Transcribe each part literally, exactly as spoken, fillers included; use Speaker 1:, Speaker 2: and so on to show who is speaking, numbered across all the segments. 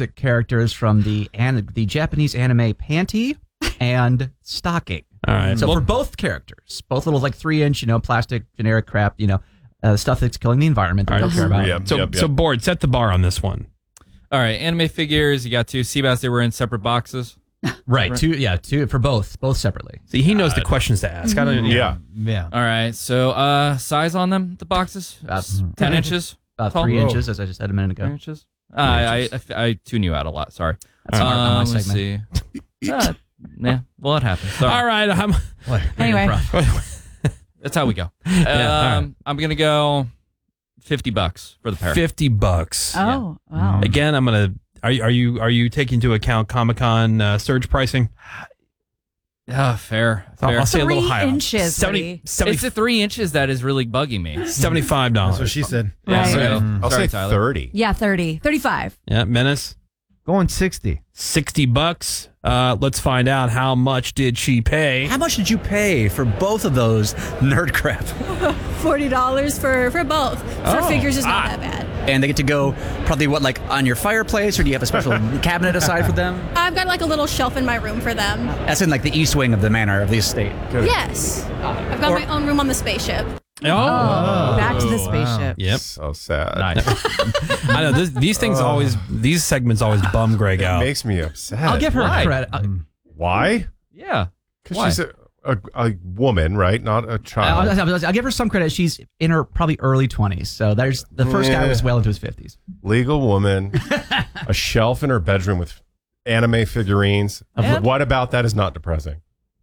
Speaker 1: plastic characters from the an- the Japanese anime Panty and Stocking.
Speaker 2: All right.
Speaker 1: So
Speaker 2: well,
Speaker 1: for both characters, both little like three inch, you know, plastic generic crap, you know, uh, stuff that's killing the environment that we don't care about.
Speaker 3: Yep,
Speaker 2: so,
Speaker 3: yep, yep.
Speaker 2: so Board, set the bar on this one.
Speaker 4: All right, anime figures. You got two. Seabass, they were in separate boxes.
Speaker 1: Right. Two. Yeah. Two for both. Both separately.
Speaker 2: See, he knows the questions to ask. I don't.
Speaker 3: Yeah.
Speaker 5: Yeah.
Speaker 4: All right, so uh, size on them, the boxes?
Speaker 1: About,
Speaker 4: ten inches?
Speaker 1: about
Speaker 4: Tall?
Speaker 1: three
Speaker 4: Whoa.
Speaker 1: inches, as I just said a minute ago.
Speaker 4: Three inches? Uh, I, I, I, I tune you out a lot. Sorry.
Speaker 1: That's smart on my
Speaker 4: Um, let's see.
Speaker 1: segment.
Speaker 4: Uh, yeah, well, it happens. Sorry.
Speaker 2: All right. I'm,
Speaker 6: Anyway.
Speaker 4: That's how we go. Um,
Speaker 2: Yeah, all right.
Speaker 4: I'm gonna go fifty bucks for the pair.
Speaker 2: fifty bucks.
Speaker 6: Oh, wow.
Speaker 2: Again, I'm gonna. Are you are you are you taking into account Comic Con uh, surge pricing?
Speaker 4: Oh, fair.
Speaker 2: I'll,
Speaker 4: fair.
Speaker 2: I'll say a little
Speaker 6: Three
Speaker 2: higher.
Speaker 6: inches,
Speaker 2: seventy,
Speaker 6: Woody.
Speaker 2: seventy,
Speaker 4: It's the three inches that is really bugging me.
Speaker 2: seventy-five dollars.
Speaker 5: That's what she said.
Speaker 4: Yeah,
Speaker 6: Right.
Speaker 4: so-
Speaker 3: I'll
Speaker 4: sorry,
Speaker 3: say
Speaker 4: Tyler.
Speaker 3: thirty.
Speaker 6: Yeah, thirty. thirty-five.
Speaker 2: Yeah, Menace.
Speaker 5: Going sixty.
Speaker 2: sixty bucks. Uh, let's find out how much did she pay.
Speaker 7: How much did you pay for both of those nerd crap?
Speaker 8: forty dollars for, for both. For
Speaker 2: Oh.
Speaker 8: figures is not
Speaker 2: Ah.
Speaker 8: that bad.
Speaker 7: And they get to go probably what, like on your fireplace, or do you have a special cabinet aside for them?
Speaker 8: I've got like a little shelf in my room for them.
Speaker 7: That's in like the east wing of the manor of the estate.
Speaker 8: Yes. I've got
Speaker 7: Or-
Speaker 8: my own room on the spaceship.
Speaker 2: Oh,
Speaker 6: Oh, back to the spaceship.
Speaker 2: Yep.
Speaker 3: So sad.
Speaker 2: Nice. I know this, these things always, these segments always bum Greg
Speaker 3: It
Speaker 2: out.
Speaker 3: makes me upset.
Speaker 1: I'll give her
Speaker 4: Why?
Speaker 1: credit. I-
Speaker 3: Why?
Speaker 4: Yeah.
Speaker 3: Because
Speaker 4: Why?
Speaker 3: she's a, a, a woman, right? Not a
Speaker 1: I'll,
Speaker 3: child.
Speaker 1: I'll, I'll give her some credit. She's in her probably early twenties. So there's the first guy
Speaker 3: Yeah.
Speaker 1: was well into his fifties.
Speaker 3: Legal woman, a shelf in her bedroom with anime figurines.
Speaker 4: And-
Speaker 3: What about that is not depressing?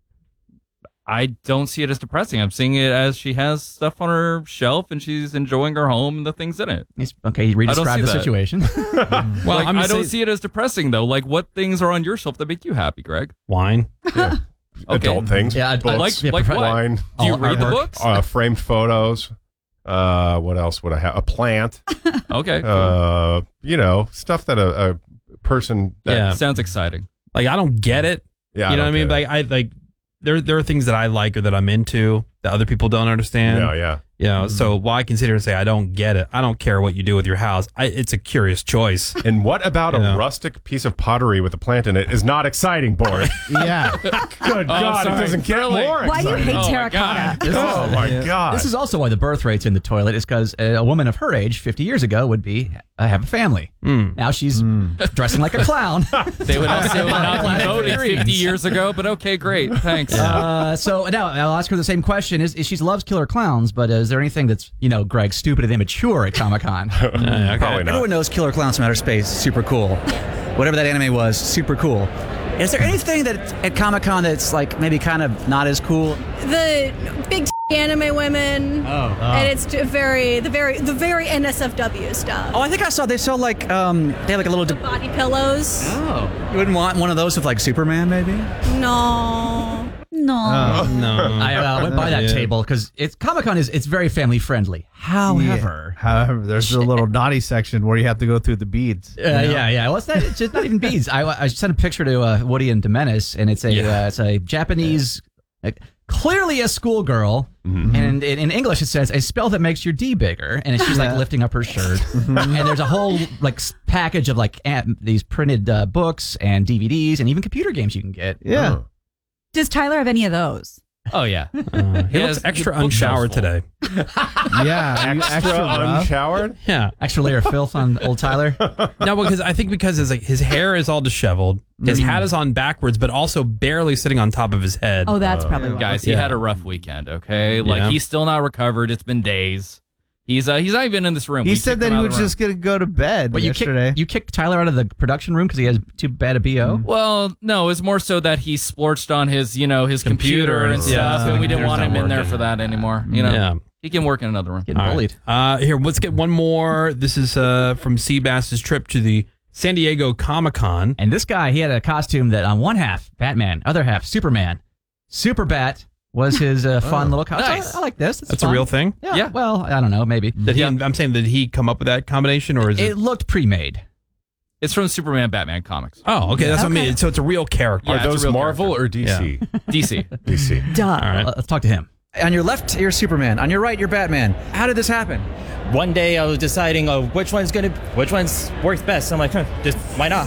Speaker 4: I don't see it as depressing. I'm seeing it as she has stuff on her shelf and she's enjoying her home and the things in it.
Speaker 1: He's, okay, you
Speaker 4: I don't
Speaker 1: re-describe
Speaker 4: see
Speaker 1: the
Speaker 4: that.
Speaker 1: situation.
Speaker 2: Well,
Speaker 4: Like,
Speaker 2: I'm
Speaker 4: I
Speaker 2: gonna
Speaker 4: don't
Speaker 2: say
Speaker 4: see it as depressing though. Like, what things are on your shelf that make you happy, Greg?
Speaker 2: wine.
Speaker 4: Okay.
Speaker 3: Adult things.
Speaker 1: Yeah, I- I
Speaker 3: books,
Speaker 4: like-
Speaker 1: yeah,
Speaker 4: like
Speaker 1: prof-
Speaker 4: what?
Speaker 3: wine,
Speaker 4: Do you
Speaker 1: All
Speaker 4: read the
Speaker 1: artwork.
Speaker 4: books?
Speaker 3: uh, framed photos. Uh, what else would I have? A plant.
Speaker 4: Okay. cool.
Speaker 3: Uh, you know, stuff that a, a person. That,
Speaker 2: Yeah.
Speaker 4: Sounds exciting.
Speaker 2: Like I don't get it.
Speaker 3: yeah.
Speaker 2: you know what I mean?
Speaker 3: don't
Speaker 2: Like I like there there are things that I like or that I'm into that other people don't
Speaker 3: get it.
Speaker 2: understand.
Speaker 3: Yeah, yeah.
Speaker 2: You know, so while I consider and say I don't get it, I don't care what you do with your house. I, it's a curious choice.
Speaker 3: And what about
Speaker 2: You
Speaker 3: a
Speaker 2: know.
Speaker 3: rustic piece of pottery with a plant in it is not exciting, Boris?
Speaker 5: Yeah.
Speaker 3: Good God,
Speaker 4: sorry.
Speaker 3: it doesn't get
Speaker 4: Really?
Speaker 3: more
Speaker 6: Why do you
Speaker 3: exciting.
Speaker 6: hate
Speaker 4: Oh, my
Speaker 6: terracotta?
Speaker 4: God.
Speaker 3: Oh my God!
Speaker 1: This is also why the birth rate's in the toilet is because a woman of her age, fifty years ago, would be uh, have a family.
Speaker 2: Mm.
Speaker 1: Now she's dressing like a clown.
Speaker 4: They would also not be voting
Speaker 1: Figurines.
Speaker 4: fifty years ago, but okay, great. Thanks.
Speaker 1: Uh, so now I'll ask her the same question: Is, is she loves killer clowns, but is there anything that's you know, Greg, stupid and immature at Comic Con?
Speaker 2: Yeah, okay.
Speaker 3: Probably not.
Speaker 7: Everyone knows Killer Clowns from Outer Space, super cool. Whatever that anime was, super cool. Is there anything that at Comic Con that's like maybe kind of not as cool?
Speaker 8: The big anime women.
Speaker 7: Oh.
Speaker 8: And it's t- very the very the very N S F W stuff.
Speaker 7: Oh, I think I saw they sell like um they have like a little. De-
Speaker 8: Body pillows.
Speaker 7: oh, you wouldn't want one of those with like Superman, maybe?
Speaker 8: No.
Speaker 6: No.
Speaker 2: No.
Speaker 1: I uh, went by that
Speaker 2: Yeah.
Speaker 1: table because it's Comic Con is it's very family friendly. However,
Speaker 5: However, there's a little naughty section where you have to go through the beads.
Speaker 1: Uh, yeah, yeah. Well, it's not, it's just not even beads. I, I sent a picture to uh, Woody and Demenis, and it's a
Speaker 2: Yeah.
Speaker 1: uh, it's a Japanese, uh, clearly a schoolgirl,
Speaker 3: Mm-hmm.
Speaker 1: and in, in English it says a spell that makes your D bigger, and she's like lifting up her shirt, and there's a whole like s- package of like an- these printed uh, books and D V Ds and even computer games you can get.
Speaker 5: Yeah.
Speaker 3: Oh.
Speaker 6: Does Tyler have any of those?
Speaker 4: Oh, yeah.
Speaker 2: Uh, he
Speaker 4: He
Speaker 2: looks
Speaker 4: has
Speaker 2: extra
Speaker 4: the bookshelves
Speaker 2: unshowered
Speaker 4: full.
Speaker 2: today.
Speaker 5: Yeah.
Speaker 3: Extra,
Speaker 5: Extra rough.
Speaker 3: unshowered.
Speaker 2: Yeah.
Speaker 1: Extra layer of filth on old Tyler.
Speaker 2: No, because I think because his like his hair is all disheveled, his hat is on backwards, but also barely sitting on top of his head.
Speaker 6: Oh, that's probably why.
Speaker 4: Guys, he
Speaker 2: Yeah.
Speaker 4: had a rough weekend, okay? Like,
Speaker 2: Yeah.
Speaker 4: he's still not recovered. It's been days. He's uh, he's not even in this room.
Speaker 5: He
Speaker 4: We
Speaker 5: said
Speaker 4: kicked
Speaker 5: that
Speaker 4: him
Speaker 5: he
Speaker 4: out of
Speaker 5: was
Speaker 4: the room.
Speaker 5: just going to go to bed
Speaker 1: But you
Speaker 5: yesterday.
Speaker 1: kicked you kicked Tyler out of the production room because he has too bad a B O.
Speaker 4: Well, no, it's more so that he splorched on his, you know, his computer,
Speaker 2: Computer
Speaker 4: and
Speaker 2: and
Speaker 4: stuff,
Speaker 2: stuff.
Speaker 4: and we didn't
Speaker 3: Computer's
Speaker 4: want him
Speaker 3: not
Speaker 4: in there
Speaker 3: working.
Speaker 4: for that anymore. You know,
Speaker 2: Yeah.
Speaker 4: he can work in another room.
Speaker 1: Getting
Speaker 2: All right.
Speaker 1: bullied.
Speaker 2: Uh, here, let's get one more. This is uh, from Seabass's trip to the San Diego Comic Con.
Speaker 1: And this guy, he had a costume that on one half Batman, other half Superman. Super Bat was his uh, fun little costume.
Speaker 4: Nice.
Speaker 1: I, I like this. It's
Speaker 2: That's
Speaker 1: fun.
Speaker 2: a real thing.
Speaker 1: Yeah,
Speaker 4: Yeah.
Speaker 1: Well, I don't know. Maybe
Speaker 2: Did he? I'm saying, did he come up with that combination, or is it?
Speaker 1: it looked pre-made.
Speaker 4: It's from Superman Batman comics.
Speaker 2: oh, okay. That's what I
Speaker 6: Okay.
Speaker 2: mean. So it's a real character.
Speaker 4: Yeah,
Speaker 3: Are
Speaker 4: it's a
Speaker 3: those
Speaker 4: real
Speaker 3: Marvel or D C?
Speaker 4: D C.
Speaker 3: D C.
Speaker 6: Duh.
Speaker 2: All right.
Speaker 1: Uh, let's talk to him.
Speaker 7: On your left, you're Superman. On your right, you're Batman. How did this happen?
Speaker 9: One day I was deciding uh, which one's gonna, which one's works best. I'm like, huh, just why not?